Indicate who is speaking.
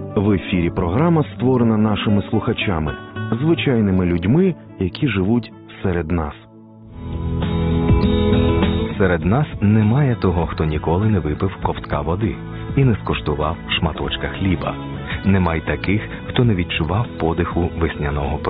Speaker 1: В ефірі програма створена нашими слухачами, звичайними людьми, які живуть серед нас.
Speaker 2: Серед нас немає того, хто ніколи не випив ковтка води і не скуштував шматочка хліба. Немає таких, хто не відчував подиху весняного повітря.